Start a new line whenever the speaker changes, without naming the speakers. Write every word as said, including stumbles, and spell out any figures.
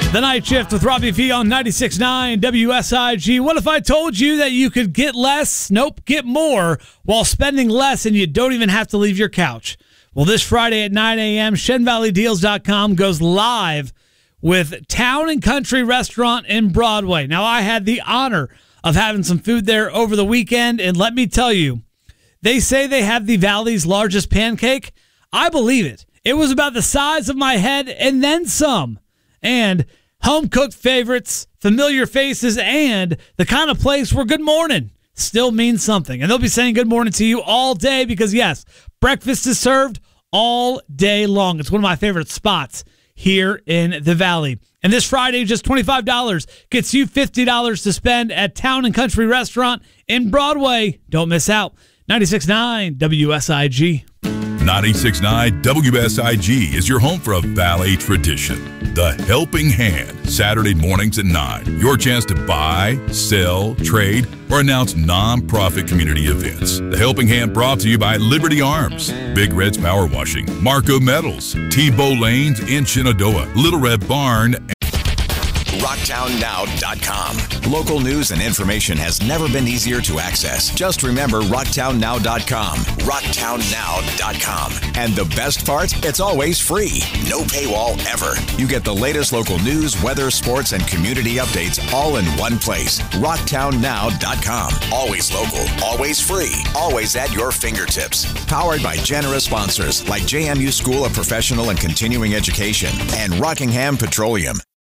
The Night Shift with Robbie V on ninety-six point nine W S I G. What if I told you that you could get less, nope, get more, while spending less and you don't even have to leave your couch? Well, this Friday at nine a.m., Shen Valley Deals dot com goes live with Town and Country Restaurant in Broadway. Now, I had the honor of having some food there over the weekend, and let me tell you, they say they have the Valley's largest pancake. I believe it. It was about the size of my head and then some. And home-cooked favorites, familiar faces, and the kind of place where good morning still means something. And they'll be saying good morning to you all day because, yes, breakfast is served all day long. It's one of my favorite spots here in the Valley. And this Friday, just twenty-five dollars gets you fifty dollars to spend at Town and Country Restaurant in Broadway. Don't miss out. ninety-six point nine W S I G.
ninety-six point nine W S I G is your home for a Valley tradition. The Helping Hand, Saturday mornings at nine. Your chance to buy, sell, trade, or announce non-profit community events. The Helping Hand brought to you by Liberty Arms, Big Red's Power Washing, Marco Metals, T-Bow Lanes in Shenandoah, Little Red Barn,
rocktown now dot com. Local news and information has never been easier to access. Just remember rocktown now dot com. rocktown now dot com. And the best part? It's always free. No paywall ever. You get the latest local news, weather, sports, and community updates all in one place. rocktown now dot com. Always local, always free, always at your fingertips. Powered by generous sponsors like J M U School of Professional and Continuing Education and Rockingham Petroleum.